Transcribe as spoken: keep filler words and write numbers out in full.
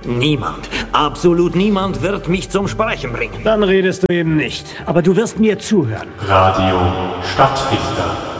Niemand, absolut niemand wird mich zum Sprechen bringen. Dann redest du eben nicht. Aber du wirst mir zuhören. Radio Stadtfilter.